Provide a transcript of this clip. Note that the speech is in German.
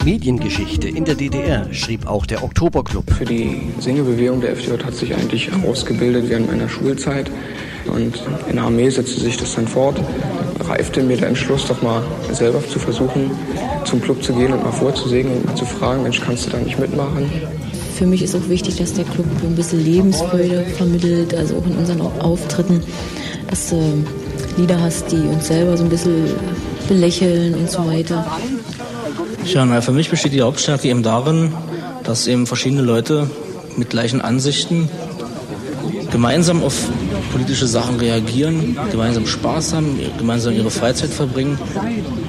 Mediengeschichte in der DDR schrieb auch der Oktoberclub. Für die Singebewegung der FDJ hat sich eigentlich herausgebildet während meiner Schulzeit. Und in der Armee setzte sich das dann fort. Reifte mir der Entschluss, doch mal selber zu versuchen, zum Club zu gehen und mal vorzusingen und mal zu fragen, Mensch, kannst du da nicht mitmachen? Für mich ist auch wichtig, dass der Club ein bisschen Lebensfreude vermittelt, also auch in unseren Auftritten, dass du Lieder hast, die uns selber so ein bisschen belächeln und so weiter. Ja, für mich besteht die Hauptstärke eben darin, dass eben verschiedene Leute mit gleichen Ansichten gemeinsam auf politische Sachen reagieren, gemeinsam Spaß haben, gemeinsam ihre Freizeit verbringen